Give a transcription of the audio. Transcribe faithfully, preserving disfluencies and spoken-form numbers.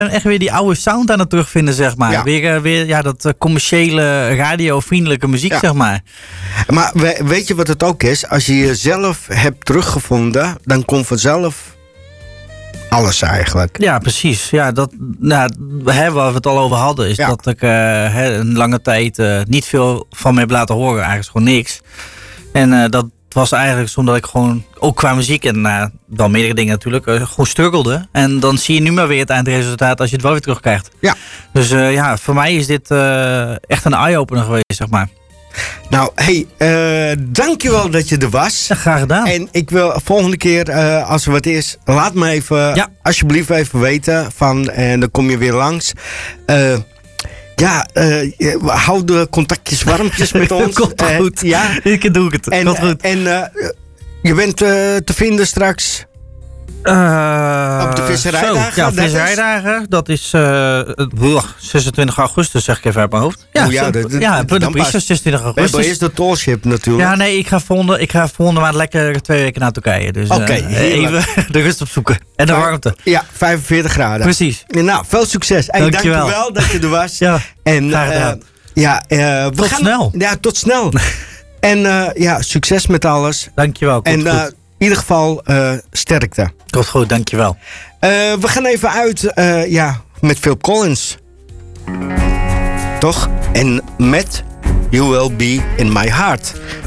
echt weer die oude sound aan het terugvinden, zeg maar. Ja. Weer, uh, weer ja, dat uh, commerciële, radiovriendelijke muziek, ja. zeg maar. Maar we, weet je wat het ook is? Als je jezelf hebt teruggevonden, dan komt vanzelf alles eigenlijk. Ja, precies. Ja, dat, nou, hè, waar we het al over hadden, is ja. dat ik uh, hè, een lange tijd uh, niet veel van me heb laten horen. Eigenlijk gewoon niks. En uh, dat was eigenlijk omdat ik gewoon, ook qua muziek en uh, wel meerdere dingen natuurlijk, uh, gewoon struggelde. En dan zie je nu maar weer het eindresultaat als je het wel weer terugkrijgt. Ja. Dus uh, ja, voor mij is dit uh, echt een eye-opener geweest, zeg maar. Nou, hey, uh, dankjewel dat je er was. Ja, graag gedaan. En ik wil volgende keer, uh, als er wat is, laat me even, ja. alsjeblieft even weten van, en dan kom je weer langs. Uh, Ja, uh, hou de contactjes warmpjes met ons. Komt goed. Uh, ja, ik doe het. En, Komt goed. en uh, je bent uh, te vinden straks uh, op de visserijdagen. Zo, ja, visserijdagen. Dat is uh, zesentwintig augustus, zeg ik even uit mijn hoofd. Ja, oh, ja, dat, ja Punt op Priester, zesentwintig augustus. Maar is de tollship natuurlijk. Ja, nee, ik ga volgende, ik ga volgende maand lekker twee weken naar Turkije. Dus Oké, uh, even de rust opzoeken. En de warmte. Ja, vijfenveertig graden. Precies. Nou, veel succes. En dankjewel. dankjewel dat je er was. Ja, en, graag gedaan. Uh, ja, uh, we tot gaan, snel. Ja, tot snel. En uh, ja, succes met alles. Dankjewel. En uh, in ieder geval uh, sterkte. Tot goed, dankjewel. Uh, we gaan even uit uh, ja, met Phil Collins. Toch? En met You Will Be In My Heart.